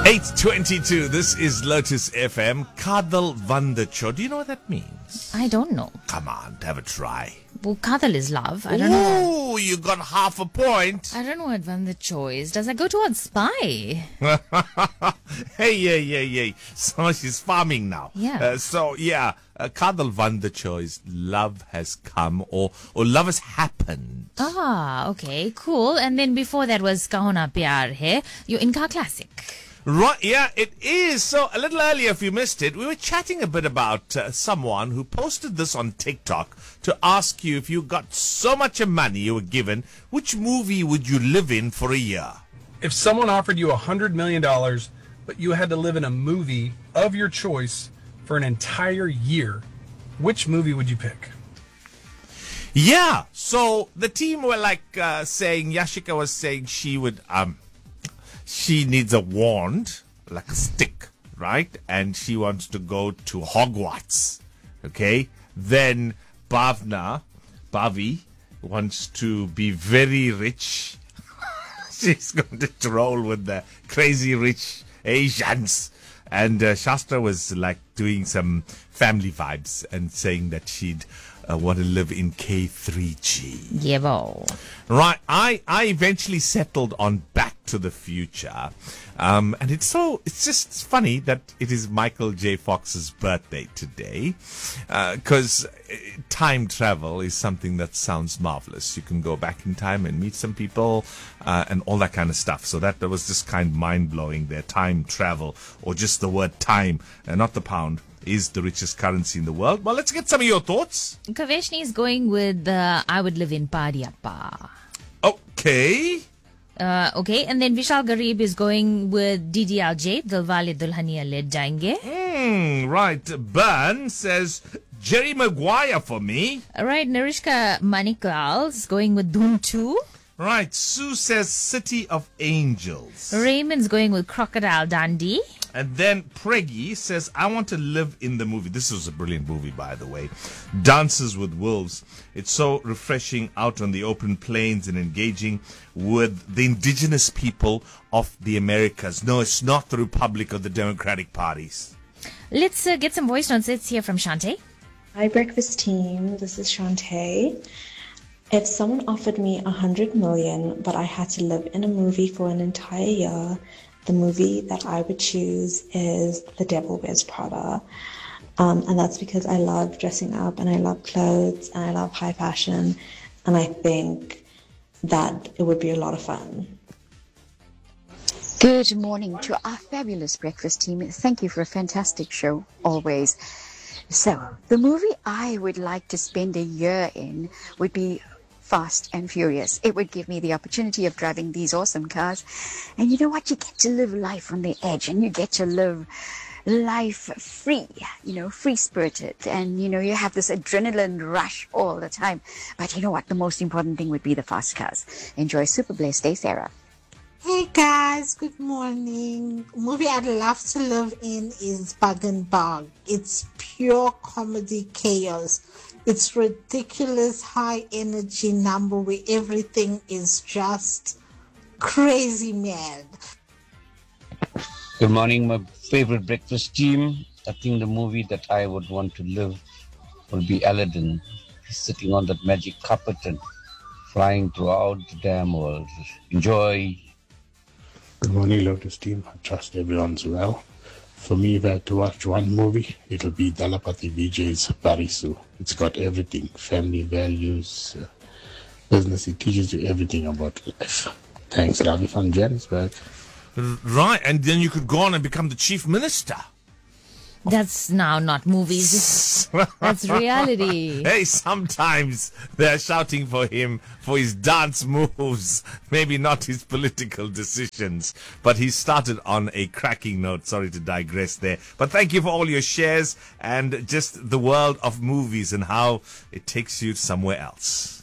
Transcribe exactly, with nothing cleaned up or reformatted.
eight twenty-two, this is Lotus F M. Kadal Vandacho. Do you know what that means? I don't know. Come on, have a try. Well, Kadal is love. I don't know. Oh, you got half a point. I don't know what Vandacho is. Does that go towards spy? Hey, yeah, yeah, yeah. So she's farming now. Yeah. Uh, so, yeah, uh, Kadal Vandacho is love has come or, or love has happened. Ah, okay, cool. And then before that was Kahona Pyar Hai. Your in-car classic. Right, yeah, it is. So a little earlier, if you missed it, we were chatting a bit about uh, someone who posted this on TikTok to ask you if you got so much of money you were given, which movie would you live in for a year? If someone offered you a hundred million dollars, but you had to live in a movie of your choice for an entire year, which movie would you pick? Yeah, so the team were like uh, saying, Yashika was saying she would, um, she needs a wand, like a stick, right? And she wants to go to Hogwarts, okay? Then Bhavna, Bhavi, wants to be very rich. She's going to troll with the crazy rich Asians. And uh, Shastra was like doing some family vibes and saying that she'd uh, want to live in K three G. Yeah, bo. Right. I, I eventually settled on Back to the Future. Um, and it's so, it's just funny that it is Michael J. Fox's birthday today. Because uh, time travel is something that sounds marvelous. You can go back in time and meet some people uh, and all that kind of stuff. So that, that was just kind of mind-blowing there. Time travel, or just the word time, uh, not the pound, is the richest currency in the world. Well, let's get some of your thoughts. Kaveshni is going with uh, I would live in Padiappa. Okay. Uh, okay, and then Vishal Garib is going with D D L J, Dilwale Dulhania Le Jayenge. Mm, right. Burn says Jerry Maguire for me. Right, Narishka Manikal is going with Dhoom two. Right. Sue says City of Angels. Raymond's going with Crocodile Dundee. And then Preggy says, I want to live in the movie. This was a brilliant movie, by the way. Dances with Wolves. It's so refreshing out on the open plains and engaging with the indigenous people of the Americas. No, it's not the Republic of the Democratic parties. Let's uh, get some voice notes. Let's hear from Shantae. Hi, breakfast team. This is Shantae. If someone offered me a hundred million, but I had to live in a movie for an entire year, the movie that I would choose is The Devil Wears Prada. Um, and that's because I love dressing up and I love clothes and I love high fashion. And I think that it would be a lot of fun. Good morning to our fabulous breakfast team. Thank you for a fantastic show, always. So, the movie I would like to spend a year in would be Fast and Furious. It would give me the opportunity of driving these awesome cars. And you know what? You get to live life on the edge and you get to live life free, you know, free-spirited. And, you know, you have this adrenaline rush all the time. But you know what? The most important thing would be the fast cars. Enjoy Super Blessed Day, Sarah. Hey guys, good morning. Movie I'd love to live in is Bug and Bug. It's pure comedy chaos. It's ridiculous high energy number where everything is just crazy mad. Good morning, my favorite breakfast team. I think the movie that I would want to live would be Aladdin. Sitting on that magic carpet and flying throughout the damn world. Enjoy. Good morning, Lotus team. I trust everyone's well. For me, if I had to watch one movie, it'll be Dalapati Vijay's Parisu. It's got everything, family values, uh, business. It teaches you everything about life. Thanks, Ravi from Johannesburg. Right, and then you could go on and become the chief minister. That's now not movies. That's reality. Hey, sometimes they're shouting for him for his dance moves, maybe not his political decisions. But he started on a cracking note. Sorry to digress there. But thank you for all your shares and just the world of movies and how it takes you somewhere else.